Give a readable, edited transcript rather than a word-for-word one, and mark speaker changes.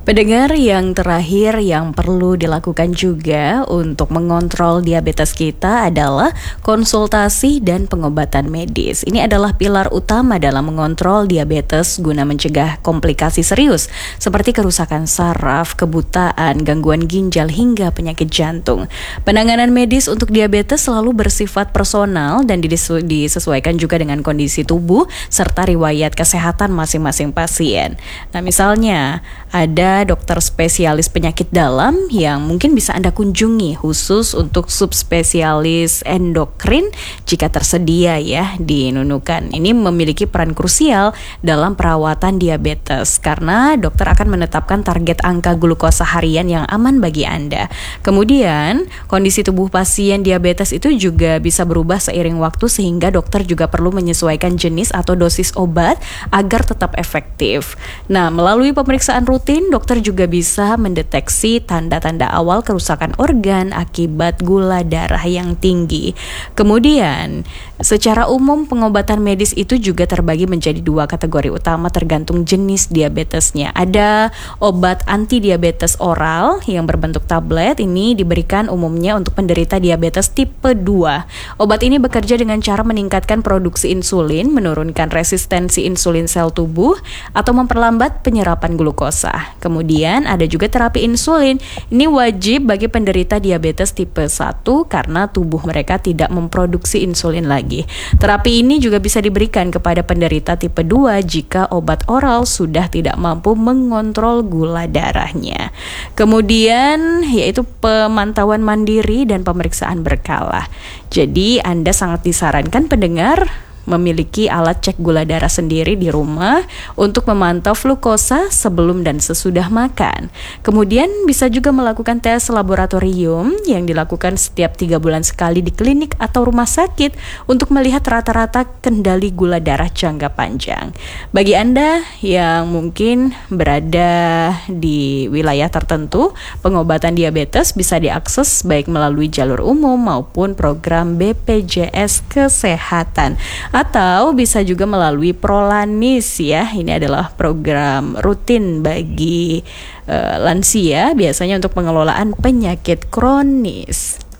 Speaker 1: Pendengar, yang terakhir yang perlu dilakukan juga untuk mengontrol diabetes kita adalah konsultasi dan pengobatan medis. Ini adalah pilar utama dalam mengontrol diabetes guna mencegah komplikasi serius seperti kerusakan saraf, kebutaan, gangguan ginjal hingga penyakit jantung. Penanganan medis untuk diabetes selalu bersifat personal dan disesuaikan juga dengan kondisi tubuh serta riwayat kesehatan masing-masing pasien. Nah, misalnya ada dokter spesialis penyakit dalam yang mungkin bisa Anda kunjungi khusus untuk subspesialis endokrin jika tersedia ya di Nunukan. Ini memiliki peran krusial dalam perawatan diabetes karena dokter akan menetapkan target angka glukosa harian yang aman bagi Anda. Kemudian, kondisi tubuh pasien diabetes itu juga bisa berubah seiring waktu sehingga dokter juga perlu menyesuaikan jenis atau dosis obat agar tetap efektif. Nah, melalui pemeriksaan rutin, dokter juga bisa mendeteksi tanda-tanda awal kerusakan organ akibat gula darah yang tinggi. Kemudian, secara umum pengobatan medis itu juga terbagi menjadi dua kategori utama tergantung jenis diabetesnya. Ada obat anti diabetes oral yang berbentuk tablet, ini diberikan umumnya untuk penderita diabetes tipe 2. Obat ini bekerja dengan cara meningkatkan produksi insulin, menurunkan resistensi insulin sel tubuh, atau memperlambat penyerapan glukosa. Kemudian ada juga terapi insulin. Ini wajib bagi penderita diabetes tipe 1 karena tubuh mereka tidak memproduksi insulin lagi. Terapi ini juga bisa diberikan kepada penderita tipe 2 jika obat oral sudah tidak mampu mengontrol gula darahnya. Kemudian yaitu pemantauan mandiri dan pemeriksaan berkala. Jadi Anda sangat disarankan pendengar memiliki alat cek gula darah sendiri di rumah untuk memantau glukosa sebelum dan sesudah makan. Kemudian bisa juga melakukan tes laboratorium yang dilakukan setiap 3 bulan sekali di klinik atau rumah sakit untuk melihat rata-rata kendali gula darah jangka panjang. Bagi Anda yang mungkin berada di wilayah tertentu, pengobatan diabetes bisa diakses baik melalui jalur umum maupun program BPJS Kesehatan, atau bisa juga melalui Prolanis ya. Ini adalah program rutin bagi lansia biasanya untuk pengelolaan penyakit kronis.